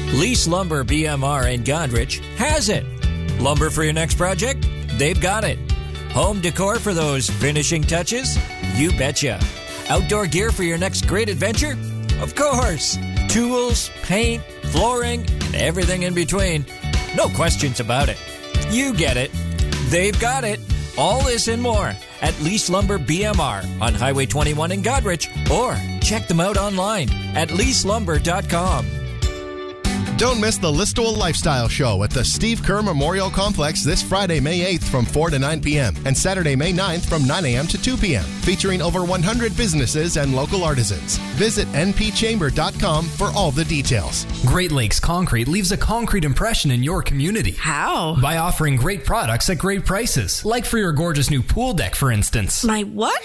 Lease Lumber BMR in Godrich has it. Lumber for your next project? They've got it. Home decor for those finishing touches? You betcha. Outdoor gear for your next great adventure? Of course. Tools, paint, flooring, and everything in between. No questions about it. You get it. They've got it. All this and more at Lease Lumber BMR on Highway 21 in Godrich, or check them out online at leaselumber.com. Don't miss the Listowel Lifestyle Show at the Steve Kerr Memorial Complex this Friday, May 8th from 4 to 9 p.m. and Saturday, May 9th from 9 a.m. to 2 p.m. featuring over 100 businesses and local artisans. Visit npchamber.com for all the details. Great Lakes Concrete leaves a concrete impression in your community. How? By offering great products at great prices. Like for your gorgeous new pool deck, for instance. My what?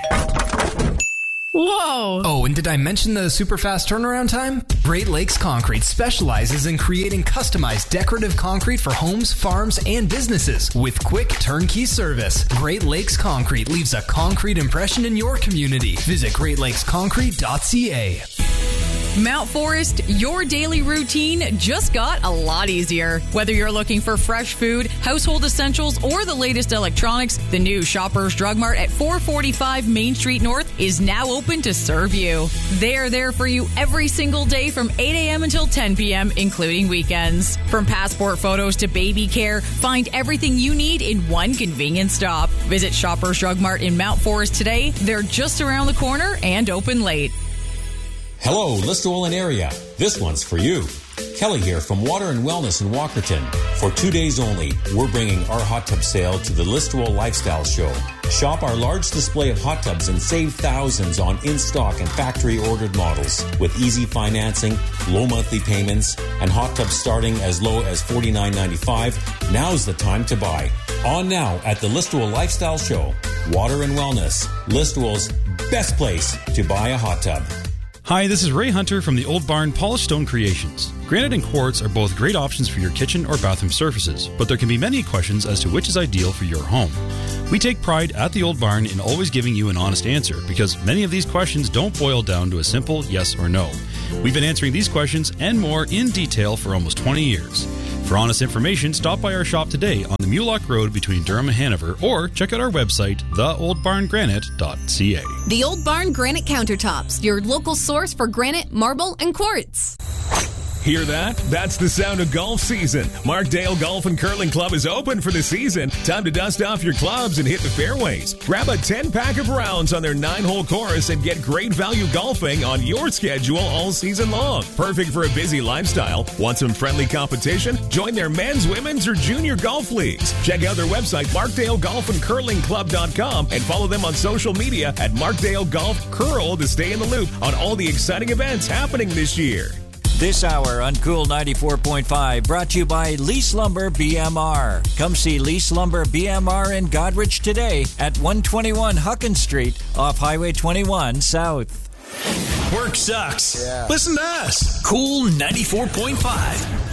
Whoa. Oh, and did I mention the super fast turnaround time? Great Lakes Concrete specializes in creating customized decorative concrete for homes, farms, and businesses with quick turnkey service. Great Lakes Concrete leaves a concrete impression in your community. Visit greatlakesconcrete.ca. Mount Forest, your daily routine just got a lot easier. Whether you're looking for fresh food, household essentials, or the latest electronics, the new Shoppers Drug Mart at 445 Main Street North is now open to serve you. They're there for you every single day from 8 a.m. until 10 p.m., including weekends. From passport photos to baby care, find everything you need in one convenient stop. Visit Shoppers Drug Mart in Mount Forest today. They're just around the corner and open late. Hello, Listowel and area. This one's for you. Kelly here from Water and Wellness in Walkerton. For 2 days only, we're bringing our hot tub sale to the Listowel Lifestyle Show. Shop our large display of hot tubs and save thousands on in-stock and factory-ordered models. With easy financing, low monthly payments, and hot tubs starting as low as $49.95, now's the time to buy. On now at the Listowel Lifestyle Show. Water and Wellness, Listowel's best place to buy a hot tub. Hi, this is Ray Hunter from the Old Barn Polished Stone Creations. Granite and quartz are both great options for your kitchen or bathroom surfaces, but there can be many questions as to which is ideal for your home. We take pride at the Old Barn in always giving you an honest answer, because many of these questions don't boil down to a simple yes or no. We've been answering these questions and more in detail for almost 20 years. For honest information, stop by our shop today on the Mulock Road between Durham and Hanover, or check out our website, theoldbarngranite.ca. The Old Barn Granite Countertops, your local source for granite, marble, and quartz. Hear that? That's the sound of golf season. Markdale Golf and Curling Club is open for the season. Time to dust off your clubs and hit the fairways. Grab a 10-pack of rounds on their 9-hole course and get great value golfing on your schedule all season long. Perfect for a busy lifestyle. Want some friendly competition? Join their men's, women's, or junior golf leagues. Check out their website, markdalegolfandcurlingclub.com, and follow them on social media at Markdale Golf Curl to stay in the loop on all the exciting events happening this year. This hour on Cool 94.5 brought to you by Lease Lumber BMR. Come see Lease Lumber BMR in Godrich today at 121 Huckins Street off Highway 21 South. Work sucks. Yeah. Listen to us. Cool 94.5.